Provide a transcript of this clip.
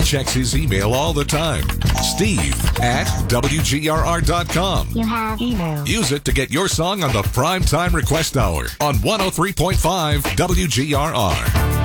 checks his email all the time. Steve at WGRR.com. You have email. Use it to get your song on the Primetime Request Hour on 103.5 WGRR.